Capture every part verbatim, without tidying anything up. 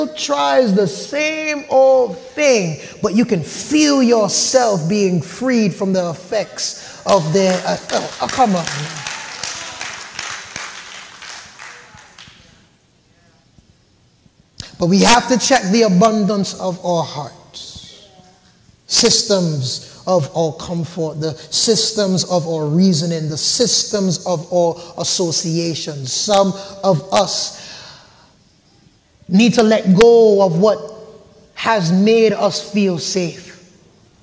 tries the same old thing, but you can feel yourself being freed from the effects of their, uh, oh, oh, come on. But we have to check the abundance of our hearts, systems of our comfort, the systems of our reasoning, the systems of our associations. Some of us need to let go of what has made us feel safe.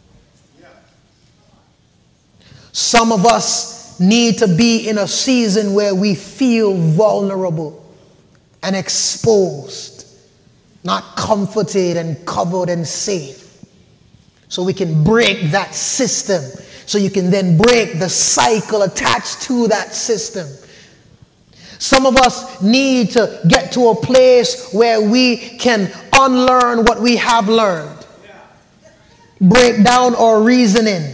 Some of us need to be in a season where we feel vulnerable and exposed, not comforted and covered and safe. So we can break that system. So you can then break the cycle attached to that system. Some of us need to get to a place where we can unlearn what we have learned. Break down our reasoning.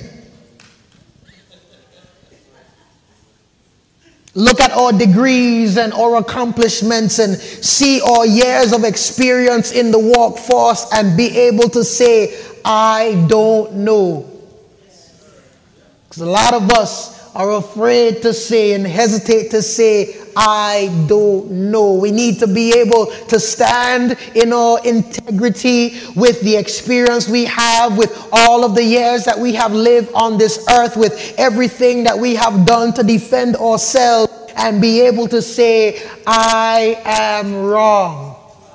Look at our degrees and our accomplishments and see our years of experience in the workforce and be able to say, I don't know. Because a lot of us are afraid to say and hesitate to say, I don't know. We need to be able to stand in our integrity with the experience we have, with all of the years that we have lived on this earth, with everything that we have done to defend ourselves, and be able to say, I am wrong.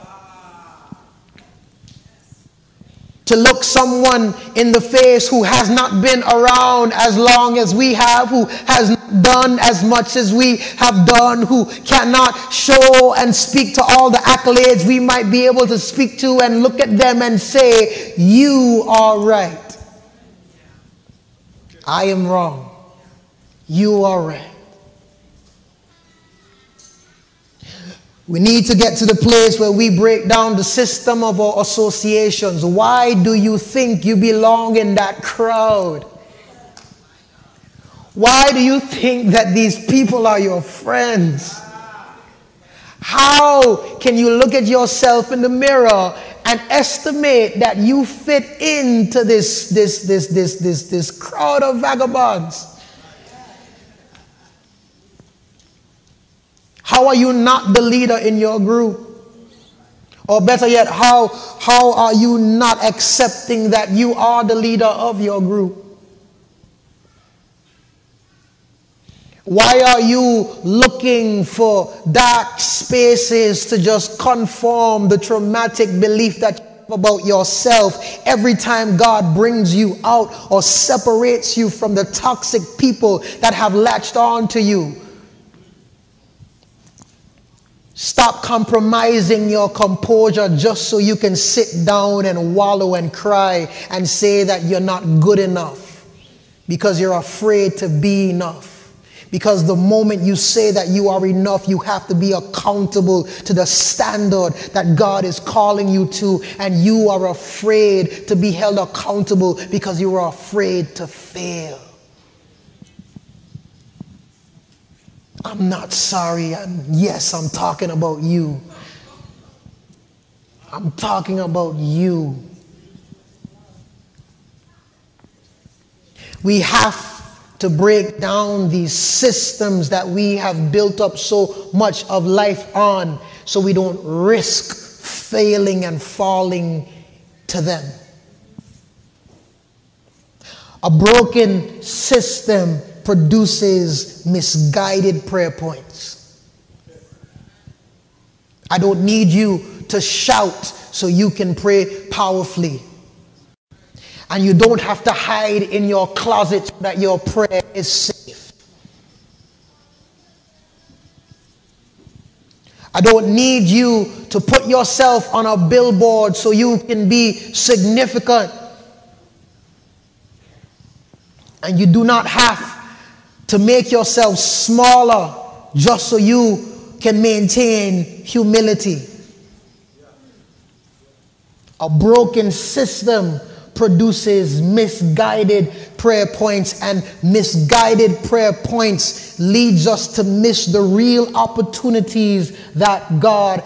To look someone in the face who has not been around as long as we have, who has not done as much as we have done, who cannot show and speak to all the accolades we might be able to speak to, and look at them and say, you are right. I am wrong. You are right. We need to get to the place where we break down the system of our associations. Why do you think you belong in that crowd? Why do you think that these people are your friends? How can you look at yourself in the mirror and estimate that you fit into this, this, this, this, this, this crowd of vagabonds? How are you not the leader in your group? Or better yet, how, how are you not accepting that you are the leader of your group? Why are you looking for dark spaces to just conform the traumatic belief that you have about yourself every time God brings you out or separates you from the toxic people that have latched on to you? Stop compromising your composure just so you can sit down and wallow and cry and say that you're not good enough because you're afraid to be enough. Because the moment you say that you are enough, you have to be accountable to the standard that God is calling you to, and you are afraid to be held accountable because you are afraid to fail. I'm not sorry. I'm, yes, I'm talking about you. I'm talking about you. We have to break down these systems that we have built up so much of life on, so we don't risk failing and falling to them. A broken system produces misguided prayer points. I don't need you to shout so you can pray powerfully. And you don't have to hide in your closet so that your prayer is safe. I don't need you to put yourself on a billboard so you can be significant. And you do not have to make yourself smaller just so you can maintain humility. A broken system produces misguided prayer points, and misguided prayer points leads us to miss the real opportunities that God